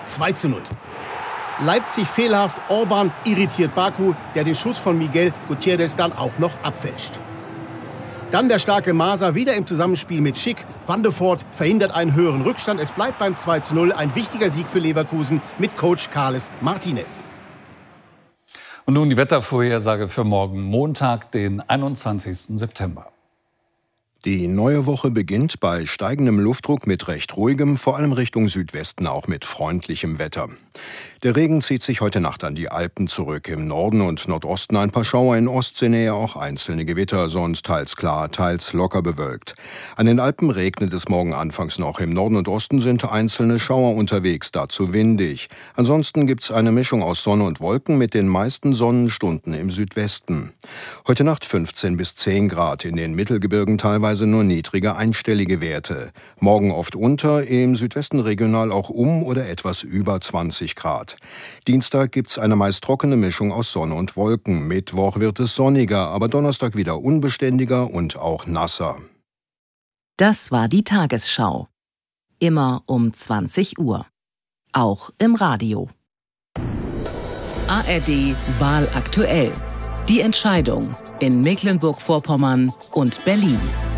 2:0. Leipzig fehlerhaft, Orban irritiert Baku, der den Schuss von Miguel Gutierrez dann auch noch abfälscht. Dann der starke Maser wieder im Zusammenspiel mit Schick. Wandefort verhindert einen höheren Rückstand. Es bleibt beim 2:0, ein wichtiger Sieg für Leverkusen mit Coach Carles Martinez. Und nun die Wettervorhersage für morgen Montag, den 21. September. Die neue Woche beginnt bei steigendem Luftdruck mit recht ruhigem, vor allem Richtung Südwesten auch mit freundlichem Wetter. Der Regen zieht sich heute Nacht an die Alpen zurück. Im Norden und Nordosten ein paar Schauer, in Ostseenähe auch einzelne Gewitter, sonst teils klar, teils locker bewölkt. An den Alpen regnet es morgen anfangs noch. Im Norden und Osten sind einzelne Schauer unterwegs, dazu windig. Ansonsten gibt's eine Mischung aus Sonne und Wolken mit den meisten Sonnenstunden im Südwesten. Heute Nacht 15 bis 10 Grad, in den Mittelgebirgen teilweise nur niedrige einstellige Werte. Morgen oft unter, im Südwesten regional auch oder etwas über 20 Grad. Dienstag gibt's eine meist trockene Mischung aus Sonne und Wolken. Mittwoch wird es sonniger, aber Donnerstag wieder unbeständiger und auch nasser. Das war die Tagesschau. Immer um 20 Uhr. Auch im Radio. ARD Wahl aktuell. Die Entscheidung in Mecklenburg-Vorpommern und Berlin.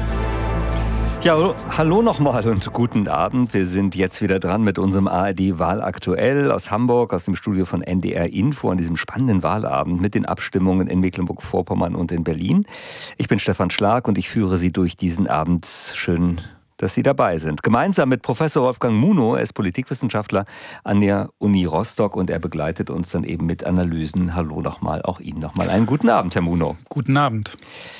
Ja, hallo nochmal und guten Abend. Wir sind jetzt wieder dran mit unserem ARD Wahl aktuell aus Hamburg, aus dem Studio von NDR Info an diesem spannenden Wahlabend mit den Abstimmungen in Mecklenburg-Vorpommern und in Berlin. Ich bin Stefan Schlag und ich führe Sie durch diesen Abend. Schön, dass Sie dabei sind. Gemeinsam mit Professor Wolfgang Munow, er ist Politikwissenschaftler an der Uni Rostock und er begleitet uns dann eben mit Analysen. Hallo nochmal, auch Ihnen nochmal einen guten Abend, Herr Munow. Guten Abend.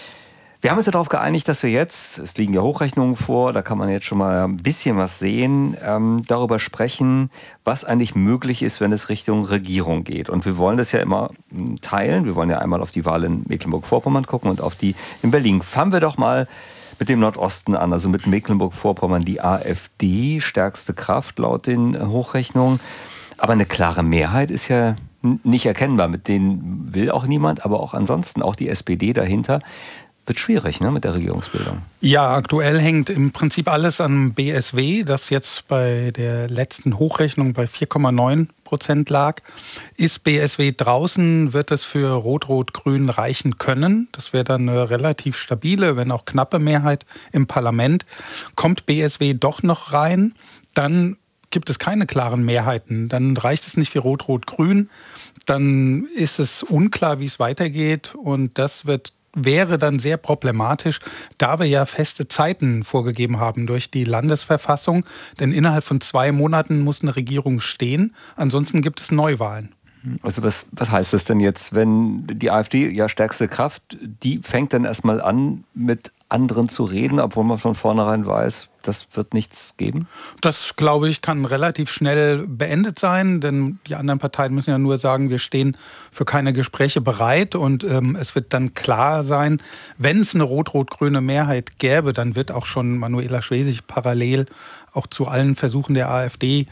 Wir haben uns ja darauf geeinigt, dass wir jetzt, es liegen ja Hochrechnungen vor, da kann man jetzt schon mal ein bisschen was sehen, darüber sprechen, was eigentlich möglich ist, wenn es Richtung Regierung geht. Und wir wollen das ja immer teilen. Wir wollen ja einmal auf die Wahl in Mecklenburg-Vorpommern gucken und auf die in Berlin. Fangen wir doch mal mit dem Nordosten an, also mit Mecklenburg-Vorpommern. Die AfD, stärkste Kraft laut den Hochrechnungen. Aber eine klare Mehrheit ist ja nicht erkennbar. Mit denen will auch niemand, aber auch ansonsten, auch die SPD dahinter. Wird schwierig, ne, mit der Regierungsbildung. Ja, aktuell hängt im Prinzip alles am BSW, das jetzt bei der letzten Hochrechnung bei 4,9% lag. Ist BSW draußen, wird es für Rot-Rot-Grün reichen können. Das wäre dann eine relativ stabile, wenn auch knappe Mehrheit im Parlament. Kommt BSW doch noch rein, dann gibt es keine klaren Mehrheiten. Dann reicht es nicht für Rot-Rot-Grün. Dann ist es unklar, wie es weitergeht und das wäre dann sehr problematisch, da wir ja feste Zeiten vorgegeben haben durch die Landesverfassung. Denn innerhalb von 2 Monaten muss eine Regierung stehen, ansonsten gibt es Neuwahlen. Also was heißt das denn jetzt, wenn die AfD, ja stärkste Kraft, die fängt dann erstmal an, mit anderen zu reden, obwohl man von vornherein weiß, das wird nichts geben? Das, glaube ich, kann relativ schnell beendet sein, denn die anderen Parteien müssen ja nur sagen, wir stehen für keine Gespräche bereit und es wird dann klar sein, wenn es eine rot-rot-grüne Mehrheit gäbe, dann wird auch schon Manuela Schwesig parallel auch zu allen Versuchen der AfD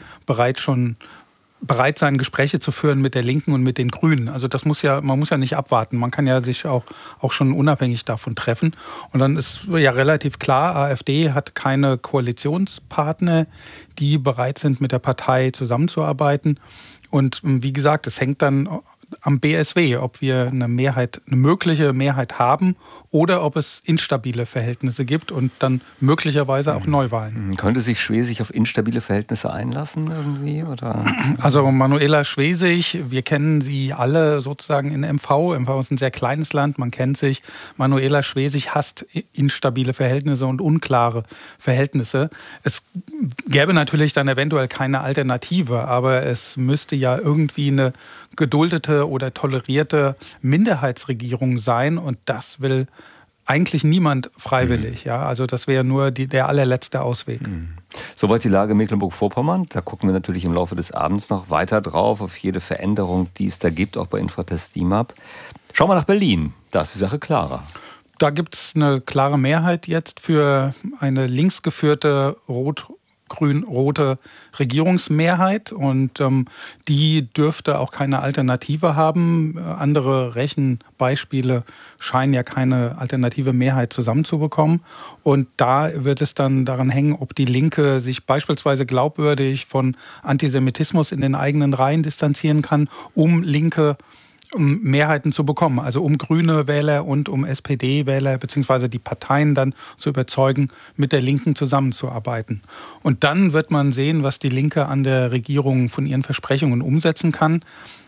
bereit sein, Gespräche zu führen mit der Linken und mit den Grünen. Also man muss ja nicht abwarten. Man kann ja sich auch schon unabhängig davon treffen. Und dann ist ja relativ klar, AfD hat keine Koalitionspartner, die bereit sind, mit der Partei zusammenzuarbeiten. Und wie gesagt, es hängt dann am BSW, ob wir eine mögliche Mehrheit haben oder ob es instabile Verhältnisse gibt und dann möglicherweise auch Neuwahlen. Könnte sich Schwesig auf instabile Verhältnisse einlassen irgendwie? Oder? Also Manuela Schwesig, wir kennen sie alle sozusagen in MV. MV ist ein sehr kleines Land, man kennt sich. Manuela Schwesig hasst instabile Verhältnisse und unklare Verhältnisse. Es gäbe natürlich dann eventuell keine Alternative, aber es müsste ja irgendwie eine geduldete oder tolerierte Minderheitsregierung sein und das will eigentlich niemand freiwillig. Ja? Also das wäre nur der allerletzte Ausweg. Soweit die Lage Mecklenburg-Vorpommern. Da gucken wir natürlich im Laufe des Abends noch weiter drauf, auf jede Veränderung, die es da gibt, auch bei Infratest DIMAP. Schauen wir nach Berlin. Da ist die Sache klarer. Da gibt es eine klare Mehrheit jetzt für eine linksgeführte grün-rote Regierungsmehrheit und die dürfte auch keine Alternative haben. Andere Rechenbeispiele scheinen ja keine alternative Mehrheit zusammenzubekommen. Und da wird es dann daran hängen, ob die Linke sich beispielsweise glaubwürdig von Antisemitismus in den eigenen Reihen distanzieren kann, um linke Mehrheiten zu bekommen, also um grüne Wähler und um SPD-Wähler beziehungsweise die Parteien dann zu überzeugen, mit der Linken zusammenzuarbeiten. Und dann wird man sehen, was die Linke an der Regierung von ihren Versprechungen umsetzen kann.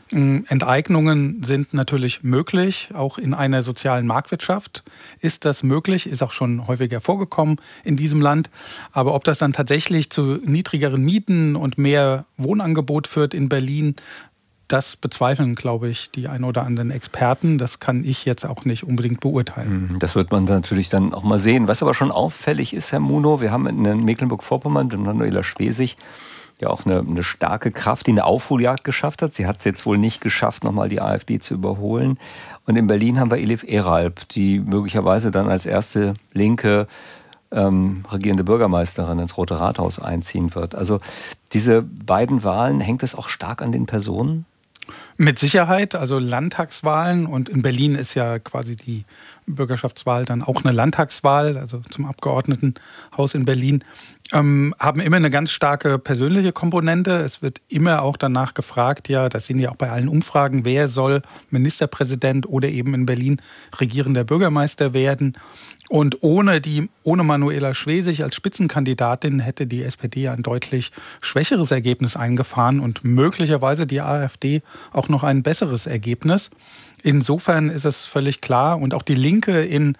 Enteignungen sind natürlich möglich, auch in einer sozialen Marktwirtschaft ist das möglich, ist auch schon häufiger vorgekommen in diesem Land. Aber ob das dann tatsächlich zu niedrigeren Mieten und mehr Wohnangebot führt in Berlin, das bezweifeln, glaube ich, die ein oder anderen Experten. Das kann ich jetzt auch nicht unbedingt beurteilen. Das wird man natürlich dann auch mal sehen. Was aber schon auffällig ist, Herr Munow, wir haben in Mecklenburg-Vorpommern mit Manuela Schwesig ja auch eine starke Kraft, die eine Aufholjagd geschafft hat. Sie hat es jetzt wohl nicht geschafft, nochmal die AfD zu überholen. Und in Berlin haben wir Elif Eralp, die möglicherweise dann als erste linke regierende Bürgermeisterin ins Rote Rathaus einziehen wird. Also diese beiden Wahlen, hängt es auch stark an den Personen? Mit Sicherheit, also Landtagswahlen, und in Berlin ist ja quasi die Bürgerschaftswahl dann auch eine Landtagswahl, also zum Abgeordnetenhaus in Berlin, haben immer eine ganz starke persönliche Komponente. Es wird immer auch danach gefragt, ja, das sehen wir auch bei allen Umfragen, wer soll Ministerpräsident oder eben in Berlin regierender Bürgermeister werden. Und ohne Manuela Schwesig als Spitzenkandidatin hätte die SPD ein deutlich schwächeres Ergebnis eingefahren und möglicherweise die AfD auch noch ein besseres Ergebnis. Insofern ist es völlig klar, und auch die Linke in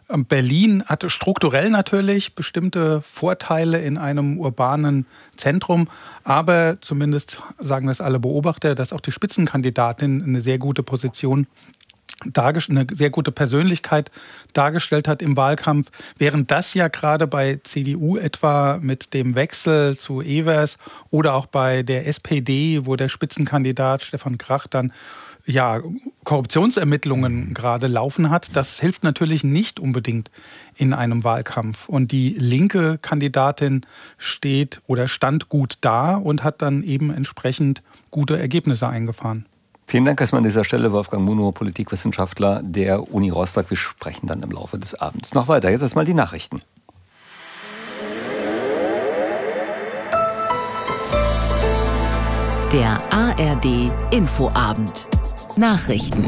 Berlin hatte strukturell natürlich bestimmte Vorteile in einem urbanen Zentrum, aber zumindest sagen das alle Beobachter, dass auch die Spitzenkandidatin eine sehr gute Position eine sehr gute Persönlichkeit dargestellt hat im Wahlkampf, während das ja gerade bei CDU etwa mit dem Wechsel zu Evers oder auch bei der SPD, wo der Spitzenkandidat Stefan Krach dann ja Korruptionsermittlungen gerade laufen hat, das hilft natürlich nicht unbedingt in einem Wahlkampf. Und die linke Kandidatin stand gut da und hat dann eben entsprechend gute Ergebnisse eingefahren. Vielen Dank erstmal an dieser Stelle, Wolfgang Munow, Politikwissenschaftler der Uni Rostock. Wir sprechen dann im Laufe des Abends noch weiter. Jetzt erstmal die Nachrichten. Der ARD Infoabend. Nachrichten.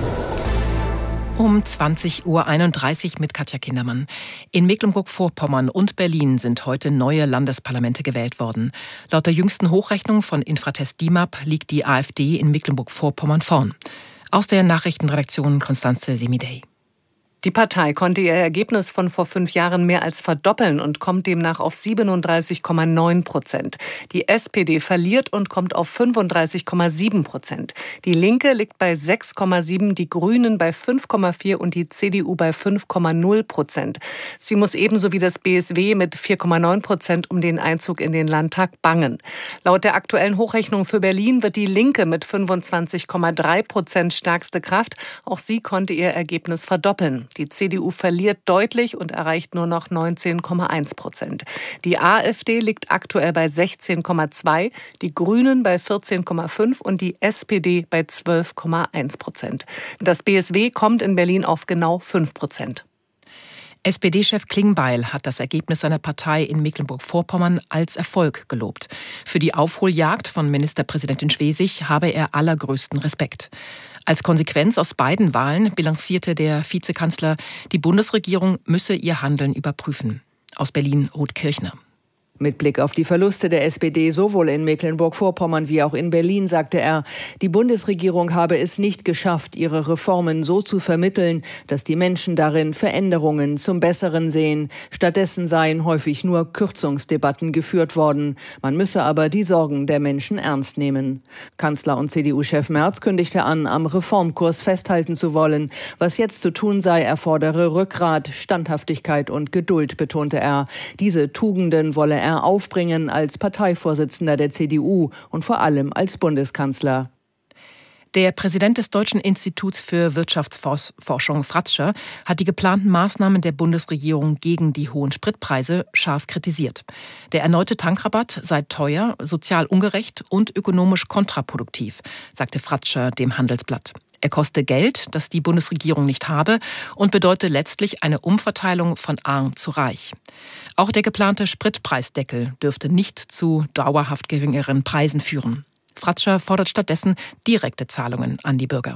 Um 20.31 Uhr mit Katja Kindermann. In Mecklenburg-Vorpommern und Berlin sind heute neue Landesparlamente gewählt worden. Laut der jüngsten Hochrechnung von Infratest DIMAP liegt die AfD in Mecklenburg-Vorpommern vorn. Aus der Nachrichtenredaktion Konstanze Semidey. Die Partei konnte ihr Ergebnis von vor 5 Jahren mehr als verdoppeln und kommt demnach auf 37,9%. Die SPD verliert und kommt auf 35,7%. Die Linke liegt bei 6,7%, die Grünen bei 5,4% und die CDU bei 5,0%. Sie muss ebenso wie das BSW mit 4,9% um den Einzug in den Landtag bangen. Laut der aktuellen Hochrechnung für Berlin wird die Linke mit 25,3% stärkste Kraft. Auch sie konnte ihr Ergebnis verdoppeln. Die CDU verliert deutlich und erreicht nur noch 19,1%. Die AfD liegt aktuell bei 16,2%, die Grünen bei 14,5% und die SPD bei 12,1%. Das BSW kommt in Berlin auf genau 5%. SPD-Chef Klingbeil hat das Ergebnis seiner Partei in Mecklenburg-Vorpommern als Erfolg gelobt. Für die Aufholjagd von Ministerpräsidentin Schwesig habe er allergrößten Respekt. Als Konsequenz aus beiden Wahlen bilanzierte der Vizekanzler, die Bundesregierung müsse ihr Handeln überprüfen. Aus Berlin, Ruth Kirchner. Mit Blick auf die Verluste der SPD sowohl in Mecklenburg-Vorpommern wie auch in Berlin sagte er, die Bundesregierung habe es nicht geschafft, ihre Reformen so zu vermitteln, dass die Menschen darin Veränderungen zum Besseren sehen. Stattdessen seien häufig nur Kürzungsdebatten geführt worden. Man müsse aber die Sorgen der Menschen ernst nehmen. Kanzler und CDU-Chef Merz kündigte an, am Reformkurs festhalten zu wollen. Was jetzt zu tun sei, erfordere Rückgrat, Standhaftigkeit und Geduld, betonte er. Diese Tugenden wolle er aufbringen als Parteivorsitzender der CDU und vor allem als Bundeskanzler. Der Präsident des Deutschen Instituts für Wirtschaftsforschung, Fratzscher, hat die geplanten Maßnahmen der Bundesregierung gegen die hohen Spritpreise scharf kritisiert. Der erneute Tankrabatt sei teuer, sozial ungerecht und ökonomisch kontraproduktiv, sagte Fratzscher dem Handelsblatt. Er koste Geld, das die Bundesregierung nicht habe, und bedeute letztlich eine Umverteilung von arm zu reich. Auch der geplante Spritpreisdeckel dürfte nicht zu dauerhaft geringeren Preisen führen. Fratzscher fordert stattdessen direkte Zahlungen an die Bürger.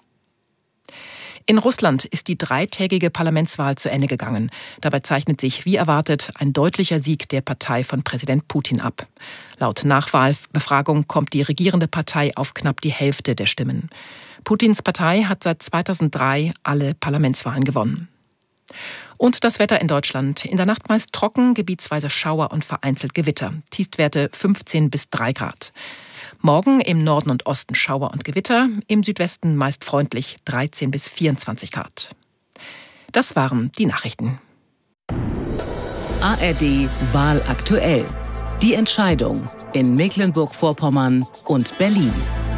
In Russland ist die 3-tägige Parlamentswahl zu Ende gegangen. Dabei zeichnet sich, wie erwartet, ein deutlicher Sieg der Partei von Präsident Putin ab. Laut Nachwahlbefragung kommt die regierende Partei auf knapp die Hälfte der Stimmen. Putins Partei hat seit 2003 alle Parlamentswahlen gewonnen. Und das Wetter in Deutschland. In der Nacht meist trocken, gebietsweise Schauer und vereinzelt Gewitter. Tiefstwerte 15 bis 3 Grad. Morgen im Norden und Osten Schauer und Gewitter, im Südwesten meist freundlich 13 bis 24 Grad. Das waren die Nachrichten. ARD Wahl aktuell. Die Entscheidung in Mecklenburg-Vorpommern und Berlin.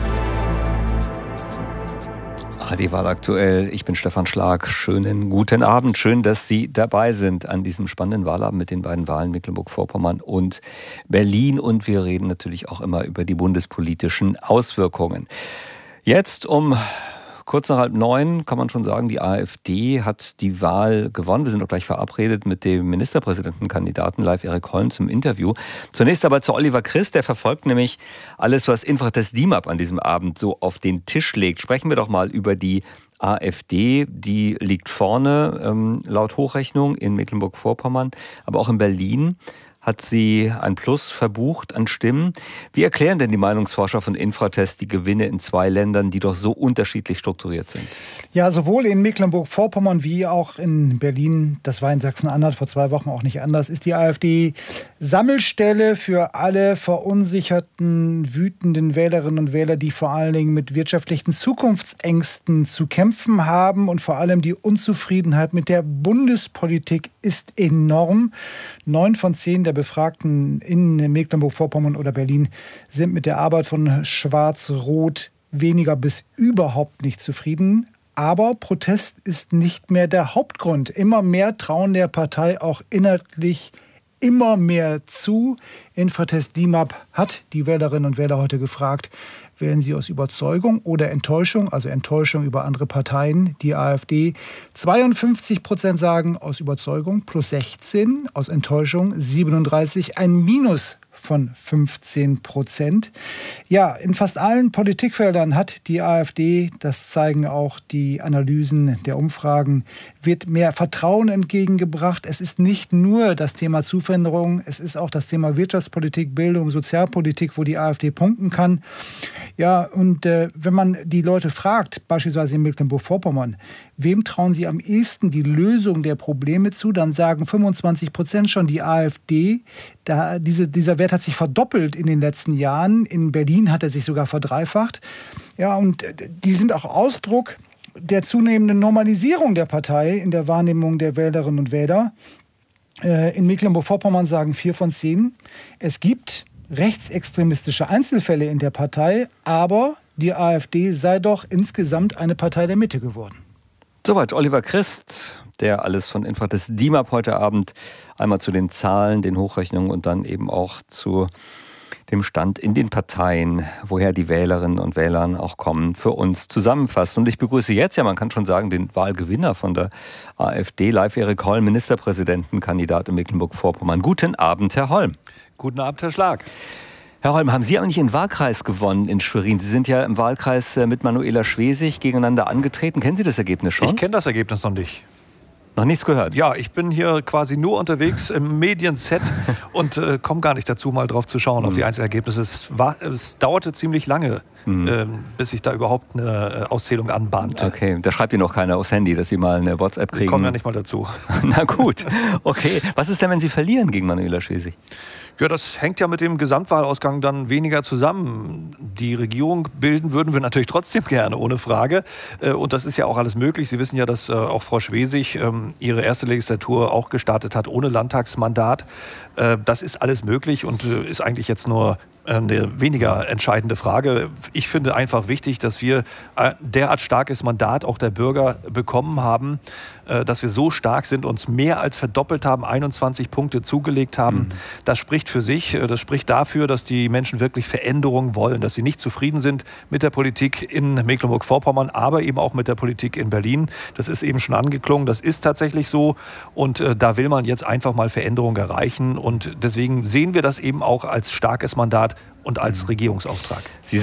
ARD Wahl aktuell. Ich bin Stefan Schlag. Schönen guten Abend. Schön, dass Sie dabei sind an diesem spannenden Wahlabend mit den beiden Wahlen Mecklenburg-Vorpommern und Berlin. Und wir reden natürlich auch immer über die bundespolitischen Auswirkungen. Jetzt um kurz nach 8:30 kann man schon sagen, die AfD hat die Wahl gewonnen. Wir sind auch gleich verabredet mit dem Ministerpräsidentenkandidaten Leif Erik Holm zum Interview. Zunächst aber zu Oliver Christ, der verfolgt nämlich alles, was Infratest DIMAP an diesem Abend so auf den Tisch legt. Sprechen wir doch mal über die AfD, die liegt vorne, laut Hochrechnung in Mecklenburg-Vorpommern, aber auch in Berlin hat sie ein Plus verbucht an Stimmen. Wie erklären denn die Meinungsforscher von Infratest die Gewinne in 2 Ländern, die doch so unterschiedlich strukturiert sind? Ja, sowohl in Mecklenburg-Vorpommern wie auch in Berlin, das war in Sachsen-Anhalt vor 2 Wochen auch nicht anders, ist die AfD Sammelstelle für alle verunsicherten, wütenden Wählerinnen und Wähler, die vor allen Dingen mit wirtschaftlichen Zukunftsängsten zu kämpfen haben. Und vor allem die Unzufriedenheit mit der Bundespolitik ist enorm. 9 von 10 der Befragten in Mecklenburg-Vorpommern oder Berlin sind mit der Arbeit von Schwarz-Rot weniger bis überhaupt nicht zufrieden. Aber Protest ist nicht mehr der Hauptgrund. Immer mehr trauen der Partei auch inhaltlich immer mehr zu. Infratest DIMAP hat die Wählerinnen und Wähler heute gefragt, wählen sie aus Überzeugung oder Enttäuschung, also Enttäuschung über andere Parteien, die AfD. 52% sagen aus Überzeugung, plus 16, aus Enttäuschung 37, ein Minus von 15%. Ja, in fast allen Politikfeldern hat die AfD, das zeigen auch die Analysen der Umfragen, wird mehr Vertrauen entgegengebracht. Es ist nicht nur das Thema Zuwanderung, es ist auch das Thema Wirtschaftspolitik, Bildung, Sozialpolitik, wo die AfD punkten kann. Ja, und wenn man die Leute fragt, beispielsweise in Mecklenburg-Vorpommern, wem trauen sie am ehesten die Lösung der Probleme zu, dann sagen 25% schon die AfD. Dieser Wert hat sich verdoppelt in den letzten Jahren. In Berlin hat er sich sogar verdreifacht. Ja, und die sind auch Ausdruck der zunehmenden Normalisierung der Partei in der Wahrnehmung der Wählerinnen und Wähler. In Mecklenburg-Vorpommern sagen 4 von 10, es gibt rechtsextremistische Einzelfälle in der Partei, aber die AfD sei doch insgesamt eine Partei der Mitte geworden. Soweit Oliver Christ, der alles von Infratest DIMAP heute Abend einmal zu den Zahlen, den Hochrechnungen und dann eben auch zu dem Stand in den Parteien, woher die Wählerinnen und Wähler auch kommen, für uns zusammenfasst. Und ich begrüße jetzt, ja man kann schon sagen, den Wahlgewinner von der AfD, Leif Erik Holm, Ministerpräsidentenkandidat in Mecklenburg-Vorpommern. Guten Abend, Herr Holm. Guten Abend, Herr Schlag. Herr Holm, haben Sie eigentlich einen Wahlkreis gewonnen in Schwerin? Sie sind ja im Wahlkreis mit Manuela Schwesig gegeneinander angetreten. Kennen Sie das Ergebnis schon? Ich kenne das Ergebnis noch nicht. Noch nichts gehört? Ja, ich bin hier quasi nur unterwegs im Medienset und komme gar nicht dazu, mal drauf zu schauen, auf die Einzelergebnisse. Es dauerte ziemlich lange, bis sich da überhaupt eine Auszählung anbahnte. Okay, da schreibt Ihnen noch keiner aufs Handy, dass Sie mal eine WhatsApp kriegen. Ich komme ja nicht mal dazu. Na gut, okay. Was ist denn, wenn Sie verlieren gegen Manuela Schwesig? Ja, das hängt ja mit dem Gesamtwahlausgang dann weniger zusammen. Die Regierung bilden würden wir natürlich trotzdem gerne, ohne Frage. Und das ist ja auch alles möglich. Sie wissen ja, dass auch Frau Schwesig ihre erste Legislatur auch gestartet hat ohne Landtagsmandat. Das ist alles möglich und ist eigentlich jetzt nur eine weniger entscheidende Frage. Ich finde einfach wichtig, dass wir derart starkes Mandat auch der Bürger bekommen haben, dass wir so stark sind, uns mehr als verdoppelt haben, 21 Punkte zugelegt haben. Das spricht für sich. Das spricht dafür, dass die Menschen wirklich Veränderungen wollen, dass sie nicht zufrieden sind mit der Politik in Mecklenburg-Vorpommern, aber eben auch mit der Politik in Berlin. Das ist eben schon angeklungen. Das ist tatsächlich so. Und da will man jetzt einfach mal Veränderungen erreichen. Und deswegen sehen wir das eben auch als starkes Mandat und als Regierungsauftrag.